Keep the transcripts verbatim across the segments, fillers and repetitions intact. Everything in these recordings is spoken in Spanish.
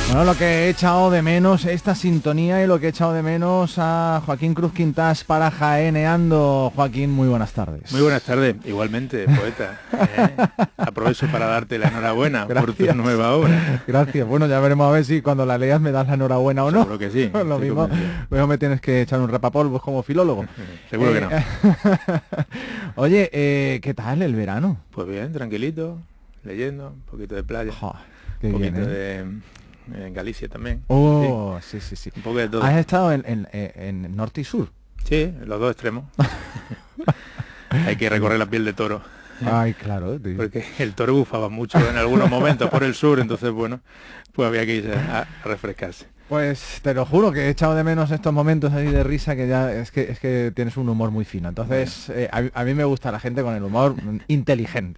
Bueno, lo que he echado de menos esta sintonía y lo que he echado de menos a Joaquín Cruz Quintás para Jaeneando. Joaquín, muy buenas tardes. Muy buenas tardes, igualmente, poeta. Eh, aprovecho para darte la enhorabuena por tu nueva obra. Gracias. Bueno, ya veremos a ver si cuando la leas me das la enhorabuena o no. Seguro que sí. Lo mismo, luego me tienes que echar un rapapolvos como filólogo. Seguro eh, que no. Oye, eh, ¿qué tal el verano? Pues bien, tranquilito, leyendo, un poquito de playa, Jo, qué un poquito bien, ¿eh? de... En Galicia también. Oh, sí, sí, sí. Un poco de todo. ¿Has estado en, en, en norte y sur? Sí, en los dos extremos. Hay que recorrer la piel de toro. Ay, claro. Tío. Porque el toro bufaba mucho en algunos momentos por el sur, entonces, bueno, pues había que irse a, a refrescarse. Pues te lo juro que he echado de menos estos momentos ahí de risa, que ya es que es que tienes un humor muy fino. Entonces, eh, a, a mí me gusta la gente con el humor inteligente.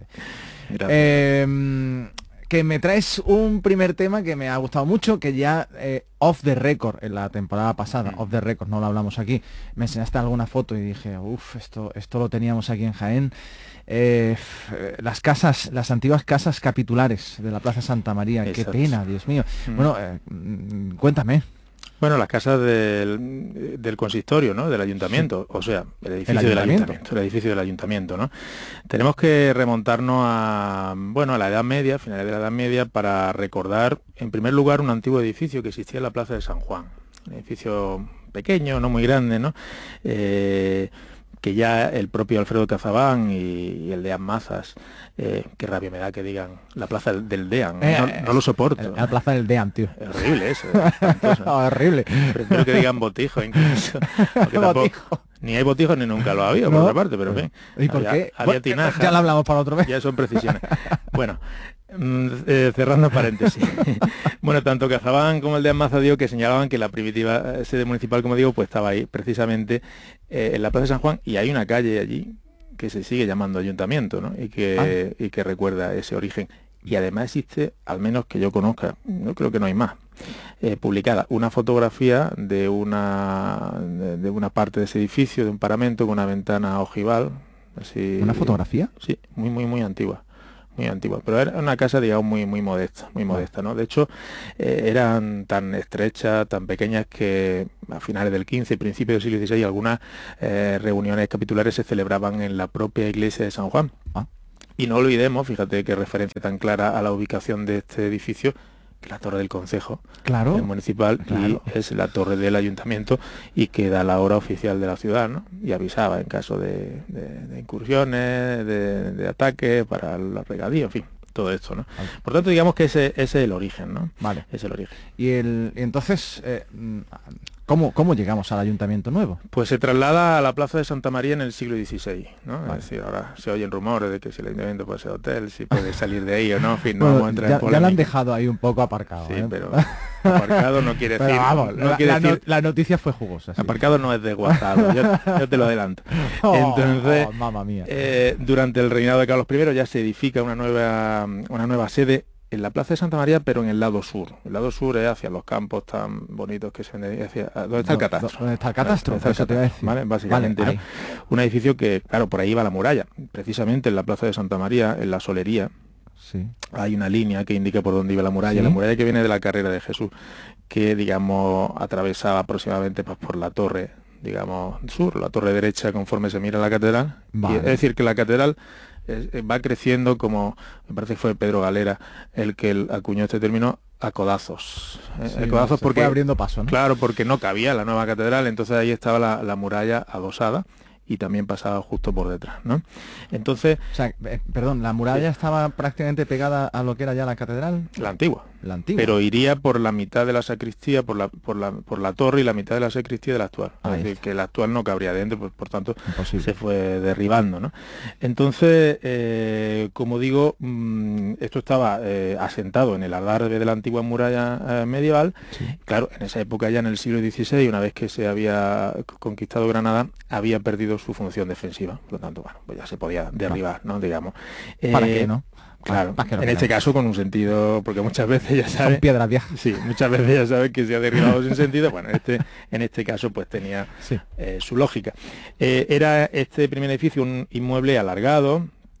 Eh, que me traes un primer tema que me ha gustado mucho, que ya eh, off the record en la temporada pasada, mm. off the record, no lo hablamos aquí, me enseñaste alguna foto y dije, uff, esto, esto lo teníamos aquí en Jaén. Eh, las casas, las antiguas casas capitulares de la Plaza Santa María. Exacto. Qué pena, Dios mío. Mm. Bueno, eh, cuéntame. Bueno, las casas del, del consistorio, ¿no? Del ayuntamiento, sí. O sea, el edificio ¿El del ayuntamiento? ayuntamiento, el edificio del ayuntamiento, ¿no? Tenemos que remontarnos a, bueno, a la Edad Media, finales de la Edad Media, para recordar, en primer lugar, un antiguo edificio que existía en la Plaza de San Juan. Un edificio pequeño, no muy grande, ¿no? Eh, que ya el propio Alfredo Cazabán y, y el Deán Mazas, eh, qué rabia me da que digan la plaza del Deán, eh, no, no lo soporto. La plaza del Deán, tío. Es horrible eso. Es oh, horrible. Prefiero que digan botijo incluso. Tampoco, botijo. Ni hay botijos ni nunca lo ha habido, ¿no? Por otra parte, pero bien. ¿Y por había, qué? Había Bueno, tinajas. Ya lo hablamos para otra vez. Ya son precisiones. Bueno, eh, cerrando paréntesis. Bueno, tanto Cazabán como el de Amaza digo que señalaban que la primitiva sede municipal, como digo, pues estaba ahí, precisamente eh, en la Plaza de San Juan, y hay una calle allí que se sigue llamando Ayuntamiento, ¿no? Y que, ah. y que recuerda ese origen. Y además existe, al menos que yo conozca, no creo que no hay más, eh, publicada una fotografía de una de, de una parte de ese edificio, de un paramento con una ventana ojival. Así, ¿Una fotografía? Sí, muy, muy, muy antigua. Muy antigua, pero era una casa, digamos, muy muy modesta, muy modesta, ¿no? De hecho, eh, eran tan estrechas, tan pequeñas que a finales del quince y principios del siglo dieciséis algunas eh, reuniones capitulares se celebraban en la propia iglesia de San Juan. Ah. Y no olvidemos, fíjate qué referencia tan clara a la ubicación de este edificio, que la torre del concejo, claro, municipal, claro. Y es la torre del ayuntamiento y que da la hora oficial de la ciudad, ¿no? Y avisaba en caso de, de, de incursiones, de, de ataques para la regadío, en fin, todo esto, ¿no? Vale. Por tanto, digamos que ese, ese es el origen, ¿no? Vale. Es el origen. Y el entonces, eh, ¿cómo, ¿cómo llegamos al ayuntamiento nuevo? Pues se traslada a la Plaza de Santa María en el siglo dieciséis, ¿no? Vale. Es decir, ahora se oyen rumores de que si el ayuntamiento puede ser hotel, si puede salir de ahí o no, en fin, no bueno, vamos a entrar ya, en polémica. Ya lo han dejado ahí un poco aparcado. Sí, ¿eh? pero aparcado no quiere decir... Pero vamos, no la, quiere la, decir, no, la noticia fue jugosa. Sí. Aparcado no es desguazado, yo, yo te lo adelanto. Oh, Entonces, oh, mamma mía. Eh, durante el reinado de Carlos primero ya se edifica una nueva, una nueva sede en la Plaza de Santa María, pero en el lado sur. El lado sur es hacia los campos tan bonitos que se ven hacia ¿dónde está el catastro? ¿Dónde está el catastro? ¿Dónde está el catastro? ¿Vale? Básicamente, vale, ¿no? Un edificio que, claro, por ahí va la muralla. Precisamente en la Plaza de Santa María, en la Solería, sí. Hay una línea que indica por dónde iba la muralla. ¿Sí? La muralla que viene de la Carrera de Jesús, que, digamos, atravesaba aproximadamente pues, por la torre, digamos, sur, la torre derecha conforme se mira la catedral. Vale. Y es decir, que la catedral va creciendo, como me parece que fue Pedro Galera el que el, acuñó este término, a codazos. Sí, eh, codazos se porque fue abriendo paso, ¿no? Claro, porque no cabía la nueva catedral, entonces ahí estaba la, la muralla adosada y también pasaba justo por detrás, ¿no? Entonces... O sea, eh, perdón, ¿la muralla sí. estaba prácticamente pegada a lo que era ya la catedral? La antigua. La antigua. Pero iría por la mitad de la sacristía, por la, por la, por la torre y la mitad de la sacristía de la actual. Ah, es decir, que la actual no cabría dentro, pues, por tanto, imposible. Se fue derribando, ¿no? Entonces, eh, como digo, mmm, esto estaba eh, asentado en el adarve de la antigua muralla eh, medieval. Sí. Claro, en esa época ya en el siglo dieciséis, una vez que se había conquistado Granada, había perdido su función defensiva. Por lo tanto, bueno, pues ya se podía derribar, ¿no? Digamos. ¿Para eh, qué, no? Claro, en no este caso con un sentido, porque muchas veces ya sabes... Son piedras viejas. Sí, muchas veces ya sabes que se ha derribado sin sentido. Bueno, este, en este caso pues tenía sí. eh, su lógica. Eh, era este primer edificio un inmueble alargado,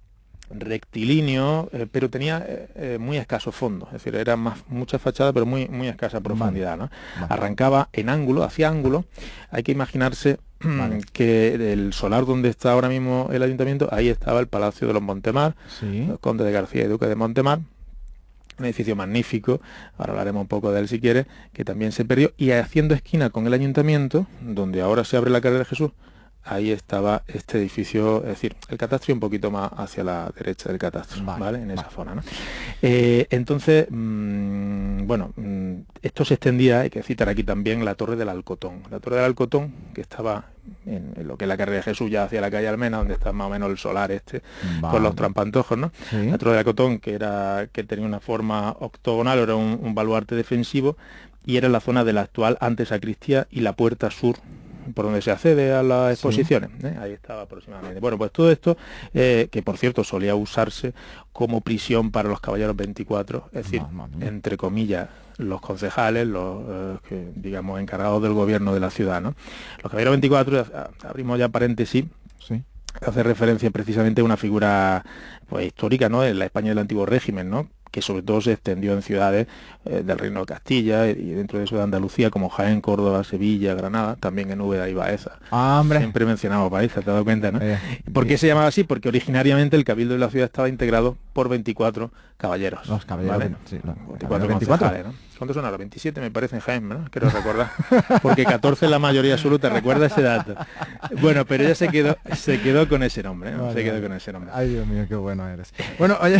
rectilíneo, eh, pero tenía eh, eh, muy escaso fondo, es decir, era más mucha fachada, pero muy, muy escasa profundidad, ¿no? Vale. Arrancaba en ángulo, hacia ángulo. Hay que imaginarse vale. que el solar donde está ahora mismo el ayuntamiento, ahí estaba el Palacio de los Montemar, sí. los Conde de García y Duque de Montemar, un edificio magnífico, ahora hablaremos un poco de él si quieres, que también se perdió, y haciendo esquina con el ayuntamiento, donde ahora se abre la carrera de Jesús, ahí estaba este edificio, es decir, el catastro un poquito más hacia la derecha del catastro, ¿vale? ¿vale? En esa vale. zona, ¿no? Eh, entonces, mmm, bueno, mmm, esto se extendía, hay que citar aquí también la Torre del Alcotón. La Torre del Alcotón, que estaba en, en lo que es la carrera de Jesús, ya hacia la calle Almena, donde está más o menos el solar este, vale. con los trampantojos, ¿no? ¿Sí? La Torre del Alcotón, que era que tenía una forma octogonal, era un, un baluarte defensivo, y era la zona de la actual antesacristía y la puerta sur, por donde se accede a las exposiciones, sí. ¿eh? Ahí estaba aproximadamente. Bueno, pues todo esto, eh, que por cierto solía usarse como prisión para los caballeros veinticuatro, es decir, no, no, no. entre comillas, los concejales, los eh, que, digamos, encargados del gobierno de la ciudad, ¿no? Los caballeros veinticuatro, abrimos ya paréntesis, sí. hace referencia precisamente a una figura pues histórica, ¿no?, en la España del antiguo régimen, ¿no?, que sobre todo se extendió en ciudades eh, del Reino de Castilla y dentro de eso de Andalucía, como Jaén, Córdoba, Sevilla, Granada, también en Úbeda y Baeza. Ah, hombre. Siempre mencionamos Baeza, ¿te has dado cuenta, no? Eh, ¿Por qué eh. se llamaba así? Porque originariamente el cabildo de la ciudad estaba integrado por veinticuatro caballeros. Los caballeros, ¿vale? sí, los veinticuatro concejales, ¿no? ¿Cuántos son ahora? veintisiete me parece en Jaén, ¿no? Quiero recordar. Porque catorce es la mayoría absoluta, recuerda ese dato. Bueno, pero ella se quedó, se quedó con ese nombre, ¿no? Vale, se quedó vale. con ese nombre. Ay, Dios mío, qué bueno eres. Bueno, oye...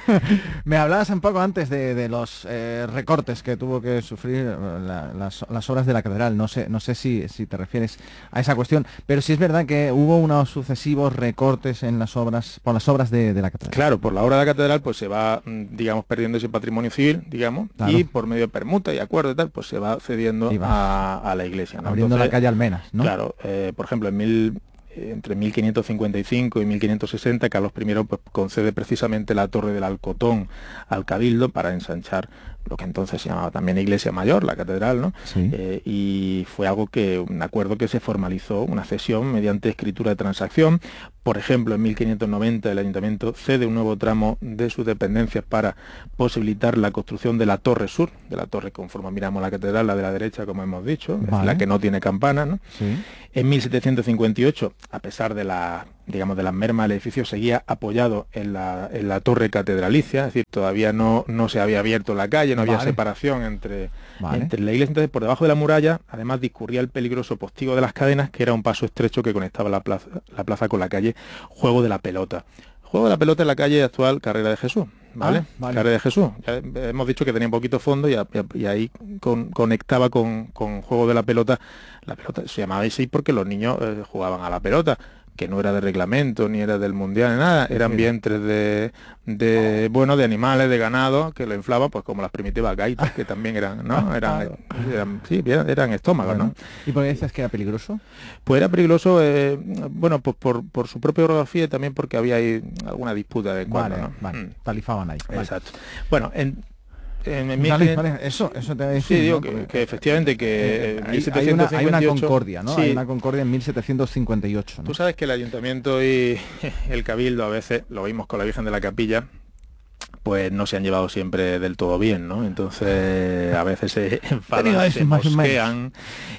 Me hablabas un poco antes de, de los eh, recortes que tuvo que sufrir la, las, las obras de la catedral. No sé, no sé si, si te refieres a esa cuestión, pero sí es verdad que hubo unos sucesivos recortes en las obras, por las obras de, de la catedral. Claro, por la obra de la catedral pues se va, digamos, perdiendo ese patrimonio civil, digamos, claro. y por medio de permuta y acuerdo y tal, pues se va cediendo a, a la iglesia, ¿no? Abriendo Entonces, la calle Almenas, ¿no? Claro, eh, por ejemplo, en mil... entre mil quinientos cincuenta y cinco y mil quinientos sesenta, Carlos primero pues, concede precisamente la Torre del Alcotón al Cabildo para ensanchar lo que entonces se llamaba también Iglesia Mayor, la catedral, ¿no? Sí. Eh, y fue algo que, un acuerdo que se formalizó, una cesión mediante escritura de transacción. Por ejemplo, en mil quinientos noventa el Ayuntamiento cede un nuevo tramo de sus dependencias para posibilitar la construcción de la Torre Sur, de la torre conforme miramos la catedral, la de la derecha, como hemos dicho, vale. la que no tiene campana, ¿no? Sí. En mil setecientos cincuenta y ocho, a pesar de la, digamos, de las mermas, el edificio seguía apoyado en la, en la torre catedralicia, es decir, todavía no, no se había abierto la calle, no había vale. separación entre, vale. entre la iglesia. Entonces, por debajo de la muralla, además discurría el peligroso postigo de las Cadenas, que era un paso estrecho que conectaba la plaza, la plaza con la calle Juego de la Pelota. Juego de la Pelota en la calle actual Carrera de Jesús, ¿vale? Ah, vale. Carrera de Jesús. Ya hemos dicho que tenía un poquito fondo y, a, y ahí con, conectaba con, con Juego de la Pelota. La pelota se llamaba así porque los niños eh, jugaban a la pelota, que no era de reglamento, ni era del mundial, ni nada, eran sí. vientres de, de, bueno, de animales, de ganado, que lo inflaban, pues como las primitivas gaitas, que también eran, ¿no? Eran, eran sí, eran estómagos, bueno. ¿no? ¿Y por qué dices que era peligroso? Pues era peligroso, eh, bueno, pues por, por su propia orografía y también porque había ahí alguna disputa de cuando, vale, ¿no? Vale, mm. talifaban ahí. Vale. Exacto. Bueno, en... En, en vale, vale, eso, eso te voy a decir. Sí, digo ¿no? que, que efectivamente que eh, hay, hay, una, hay una concordia, ¿no? Sí. Hay una concordia en mil setecientos cincuenta y ocho, ¿no? Tú sabes que el ayuntamiento y el cabildo a veces, lo vimos con la Virgen de la Capilla, pues no se han llevado siempre del todo bien, ¿no? Entonces a veces se enfadan, se mosquean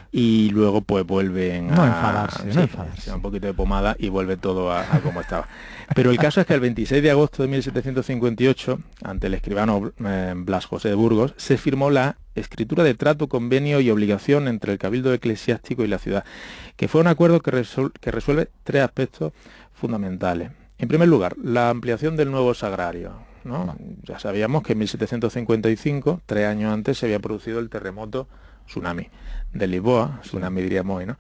y luego pues vuelven no a enfadarse, sí, no enfadarse. un poquito de pomada y vuelve todo a, a como estaba. Pero el caso es que el veintiséis de agosto de mil setecientos cincuenta y ocho, ante el escribano eh, Blas José de Burgos, se firmó la escritura de trato, convenio y obligación entre el Cabildo Eclesiástico y la ciudad, que fue un acuerdo que, resol que resuelve tres aspectos fundamentales. En primer lugar, la ampliación del nuevo sagrario, ¿no? No. Ya sabíamos que en mil setecientos cincuenta y cinco, tres años antes, se había producido el terremoto tsunami de Lisboa, tsunami diríamos hoy, ¿no?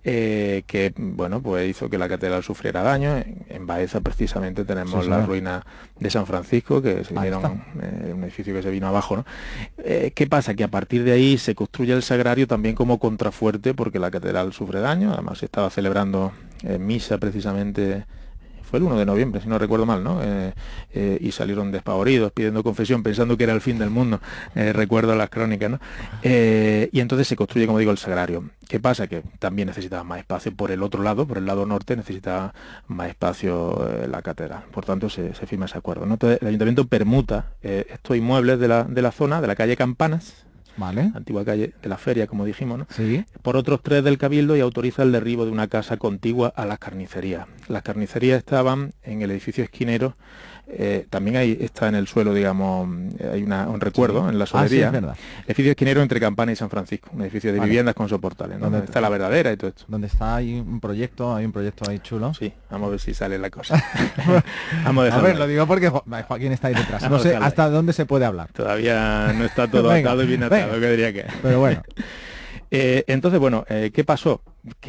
Eh, que, bueno, pues hizo que la catedral sufriera daño. En, en Baeza precisamente tenemos sí, la ruina de San Francisco, que se vinieron, eh, un edificio que se vino abajo, ¿no? Eh, ¿Qué pasa? Que a partir de ahí se construye el sagrario también como contrafuerte, porque la catedral sufre daño. Además se estaba celebrando eh, misa precisamente fue el uno de noviembre, si no recuerdo mal, ¿no? Eh, eh, y salieron despavoridos, pidiendo confesión, pensando que era el fin del mundo, eh, recuerdo las crónicas, ¿no? Eh, y entonces se construye, como digo, el sagrario. ¿Qué pasa? Que también necesitaba más espacio por el otro lado, por el lado norte, necesitaba más espacio eh, la catedral. Por tanto, se, se firma ese acuerdo, ¿no? Entonces, el ayuntamiento permuta eh, estos inmuebles de la, de la zona, de la calle Campanas, Vale. antigua calle de la feria, como dijimos, ¿no? Sí. Por otros tres del Cabildo, y autoriza el derribo de una casa contigua a las carnicerías. Las carnicerías estaban en el edificio esquinero, eh, también hay, está en el suelo, digamos, hay una, un recuerdo sí. en la solería. Ah, sí, es verdad. El edificio esquinero entre Campana y San Francisco, un edificio de vale. viviendas con soportales, ¿no? ¿Dónde Donde está la verdadera y todo esto. Donde está ahí un proyecto, hay un proyecto ahí chulo. Sí, vamos a ver si sale la cosa. Vamos a, a ver, ahí. lo digo porque Jo- Joaquín está ahí detrás. No Vamos sé a hasta ahí. dónde se puede hablar. Todavía no está todo Venga, atado y bien atado, venga. que diría que. Pero bueno. Eh, entonces, bueno, eh, ¿qué pasó?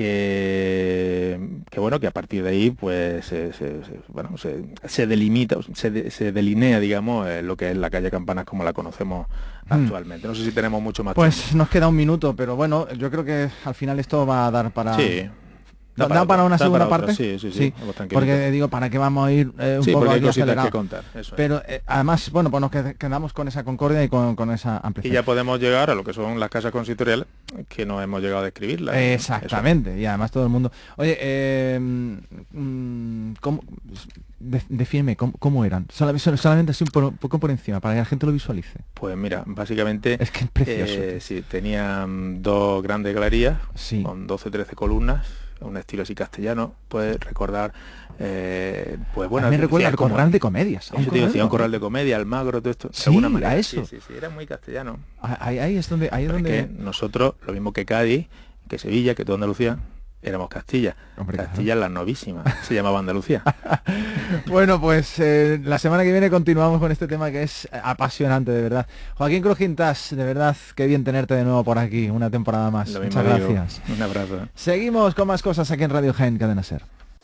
Que, que bueno, que a partir de ahí, pues, se, se- se- bueno, se, se delimita, se, de- se delinea, digamos, eh, lo que es la calle Campanas como la conocemos actualmente. No sé si tenemos mucho más Pues tiempo. nos queda un minuto, pero bueno, yo creo que al final esto va a dar para... Sí. ¿Da da para, otra, una da segunda para otra, parte? Sí, sí, sí. vamos tranquilitos. porque digo, ¿para qué vamos a ir eh, un Sí, poco porque hay aquí cositas acelerado? que contar. Eso es. Pero eh, además, bueno, pues nos qued- quedamos con esa concordia y con, con esa Y amplitud. ya podemos llegar a lo que son las casas consistoriales, que no hemos llegado a describirlas. Exactamente, y además todo el mundo... Oye, eh, mm, ¿cómo, de, defíneme, ¿cómo, cómo eran? Solamente, solamente así un po- poco por encima, para que la gente lo visualice. Pues mira, básicamente... Es que es precioso. eh, tío. sí, tenían dos grandes galerías, Sí. con doce trece columnas, un estilo así castellano. Puedes recordar, eh, pues bueno... A mí me recuerda decía al como- corral de comedias. a un Eso te iba a decir, de un corral de comedia, Almagro, todo esto. de Sí, alguna manera. a eso. Sí, sí, sí, era muy castellano. Ahí, ahí es donde... Ahí es Pero es donde... que nosotros, lo mismo que Cádiz, que Sevilla, que toda Andalucía, éramos Castilla. Hombre, claro. Castilla la novísima, se llamaba Andalucía. Bueno, pues eh, la semana que viene continuamos con este tema que es eh, apasionante, de verdad. Joaquín Crujientas, de verdad, qué bien tenerte de nuevo por aquí, una temporada más. Lo mismo Muchas digo. gracias. Un abrazo. Seguimos con más cosas aquí en Radio Jaén, Cadena Ser.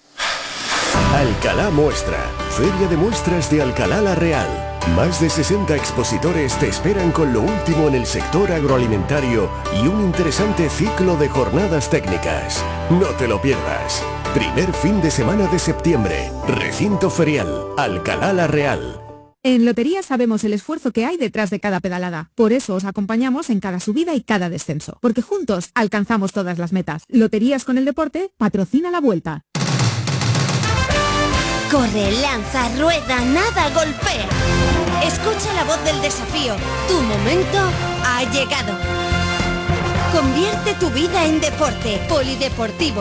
Alcalá Muestra, Feria de Muestras de Alcalá la Real. Más de sesenta expositores te esperan con lo último en el sector agroalimentario y un interesante ciclo de jornadas técnicas. No te lo pierdas. Primer fin de semana de septiembre. Recinto ferial, Alcalá la Real. En Lotería sabemos el esfuerzo que hay detrás de cada pedalada. Por eso os acompañamos en cada subida y cada descenso. Porque juntos alcanzamos todas las metas. Loterías con el deporte patrocina la Vuelta. Corre, lanza, rueda, nada, golpea. Escucha la voz del desafío. Tu momento ha llegado. Convierte tu vida en deporte. Polideportivo.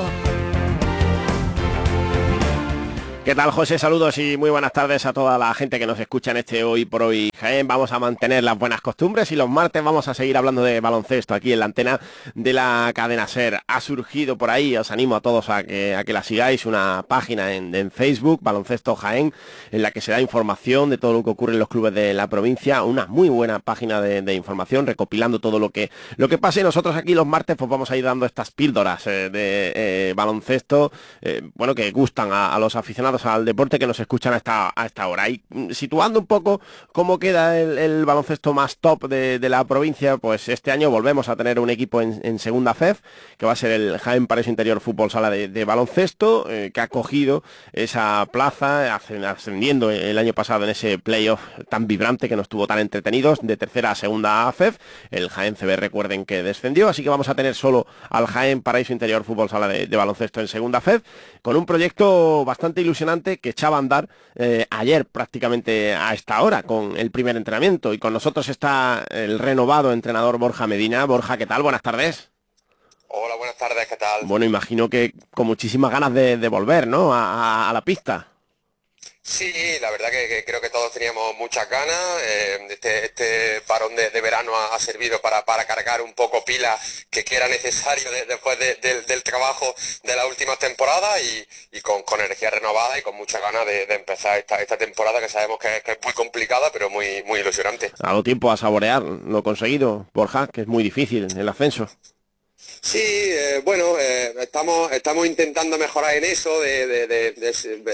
¿Qué tal, José? Saludos y muy buenas tardes a toda la gente que nos escucha en este Hoy por Hoy Jaén. Vamos a mantener las buenas costumbres y los martes vamos a seguir hablando de baloncesto aquí en la antena de la cadena SER. Ha surgido por ahí, os animo a todos a que, a que la sigáis, una página en, en Facebook, Baloncesto Jaén, en la que se da información de todo lo que ocurre en los clubes de la provincia. Una muy buena página de, de información, recopilando todo lo que, lo que pase. Nosotros aquí los martes pues vamos a ir dando estas píldoras eh, de eh, baloncesto, eh, bueno, que gustan a, a los aficionados al deporte que nos escuchan a esta, a esta hora. Y situando un poco cómo queda el, el baloncesto más top de, de la provincia, pues este año volvemos a tener un equipo en, en segunda F E F, que va a ser el Jaén Paraíso Interior Fútbol Sala de, de Baloncesto, eh, que ha cogido esa plaza, ascendiendo el año pasado en ese playoff tan vibrante que nos tuvo tan entretenidos, de tercera a segunda F E F. El Jaén C B, recuerden que descendió, así que vamos a tener solo al Jaén Paraíso Interior Fútbol Sala de, de Baloncesto en segunda F E F, con un proyecto bastante ilusionante que echaba a andar eh, ayer prácticamente a esta hora con el primer entrenamiento, y con nosotros está el renovado entrenador Borja Medina. Borja, ¿qué tal? Buenas tardes. Hola, buenas tardes, ¿qué tal? Bueno, imagino que con muchísimas ganas de, de volver, ¿no? A, a, a la pista. Sí, la verdad que, que creo que todos teníamos muchas ganas. Eh, este, este parón de, de verano ha, ha servido para, para cargar un poco pila que, que era necesario de, después de, de, del trabajo de las últimas temporadas, y, y con, con energía renovada y con muchas ganas de, de empezar esta, esta temporada, que sabemos que, que es muy complicada pero muy, muy ilusionante. Ha dado tiempo a saborear lo conseguido, Borja, que es muy difícil el ascenso. Sí, eh, bueno, eh, estamos, estamos intentando mejorar en eso, de... de, de, de, de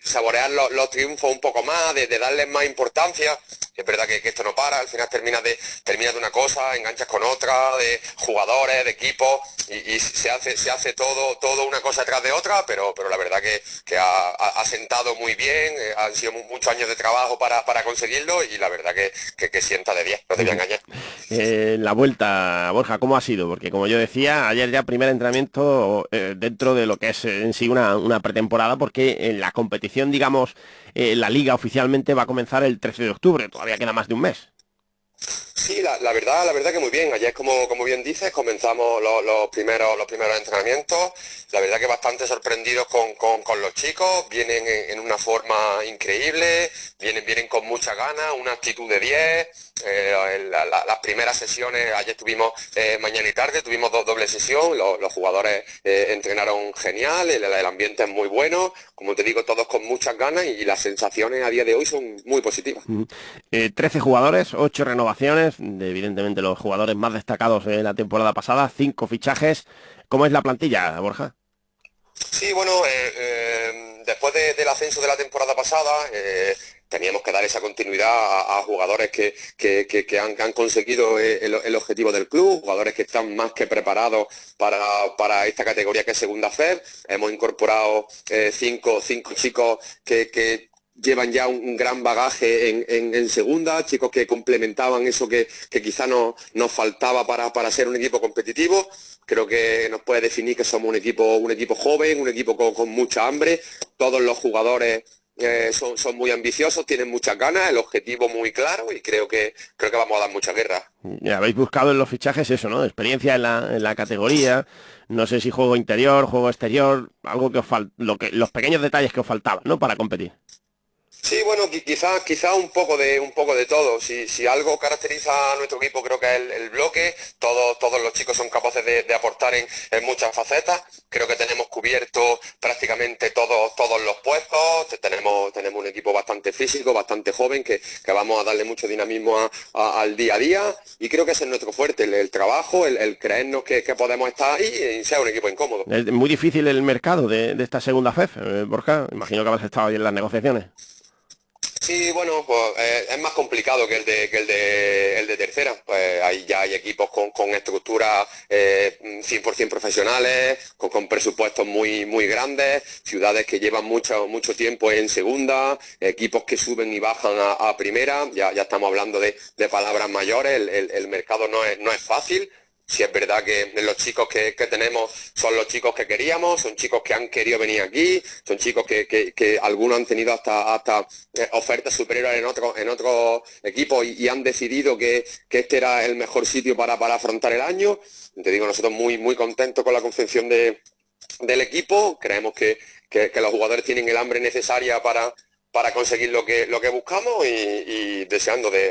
saborear los, los triunfos un poco más, de, de darles más importancia. Es verdad que, que esto no para, al final terminas de, terminas de una cosa, enganchas con otra, de jugadores, de equipos, y, y se hace, se hace todo, todo una cosa tras de otra, pero, pero la verdad que, que ha, ha sentado muy bien, eh, han sido muchos años de trabajo para, para conseguirlo, y la verdad que, que, que sienta de diez, no te voy a engañar. Eh, la vuelta, Borja, ¿cómo ha sido? Porque como yo decía, ayer ya primer entrenamiento eh, dentro de lo que es en sí una, una pretemporada, porque en la competición, digamos, eh, la liga oficialmente va a comenzar el trece de octubre, todavía queda más de un mes. Sí, la, la verdad, la verdad que muy bien. Ayer, como, como bien dices, comenzamos los, los primeros, los primeros entrenamientos. La verdad que bastante sorprendidos con, con, con los chicos. Vienen en, en una forma increíble, vienen, vienen con mucha ganas, una actitud de diez. Eh, la, la, las primeras sesiones, ayer tuvimos eh, mañana y tarde, tuvimos dos doble sesión, los, los jugadores eh, entrenaron genial, el, el ambiente es muy bueno, como te digo, todos con muchas ganas, y las sensaciones a día de hoy son muy positivas. Eh, trece jugadores, ocho renovaciones, de, evidentemente los jugadores más destacados de la temporada pasada, cinco fichajes. ¿Cómo es la plantilla, Borja? Sí, bueno, eh, eh, después de, del ascenso de la temporada pasada, eh, teníamos que dar esa continuidad a, a jugadores que, que, que, que han, han conseguido el, el objetivo del club, jugadores que están más que preparados para, para esta categoría que es Segunda F E D. Hemos incorporado eh, cinco, cinco chicos que, que llevan ya un, un gran bagaje en, en, en segunda, chicos que complementaban eso que, que quizá no, nos faltaba para, para ser un equipo competitivo. Creo que nos puede definir que somos un equipo, un equipo joven, un equipo con, con mucha hambre. Todos los jugadores eh, son, son muy ambiciosos, tienen muchas ganas, el objetivo muy claro, y creo que creo que vamos a dar mucha guerra. Ya habéis buscado en los fichajes eso, ¿no? Experiencia en la, en la categoría, no sé si juego interior, juego exterior, algo que os fal... lo que los pequeños detalles que os faltaban, ¿no? Para competir. Sí, bueno, quizás quizá un poco de un poco de todo. Si, si algo caracteriza a nuestro equipo, creo que es el, el bloque. Todos, todos los chicos son capaces de, de aportar en, en muchas facetas. Creo que tenemos cubierto prácticamente todos, todos los puestos. Tenemos, tenemos un equipo bastante físico, bastante joven, que, que vamos a darle mucho dinamismo a, a, al día a día. Y creo que ese es nuestro fuerte, el, el trabajo, el, el creernos que, que podemos estar ahí y sea un equipo incómodo. Es muy difícil el mercado de, de esta segunda F E F, eh, Borja. Imagino que habrás estado ahí en las negociaciones. Sí, bueno, pues eh, es más complicado que el de que el de el de tercera. Pues ahí ya hay equipos con, con estructuras eh, cien por cien profesionales, con, con presupuestos muy muy grandes, ciudades que llevan mucho mucho tiempo en segunda, equipos que suben y bajan a, a primera. Ya ya estamos hablando de, de palabras mayores. El, el, el mercado no es no es fácil. Sí, es verdad que los chicos que, que tenemos son los chicos que queríamos, son chicos que han querido venir aquí, son chicos que, que, que algunos han tenido hasta, hasta ofertas superiores en otros en otros equipos y, y han decidido que, que este era el mejor sitio para, para afrontar el año. Te digo, nosotros muy muy contentos con la confección de, del equipo. Creemos que, que, que los jugadores tienen el hambre necesaria para, para conseguir lo que, lo que buscamos y, y deseando de,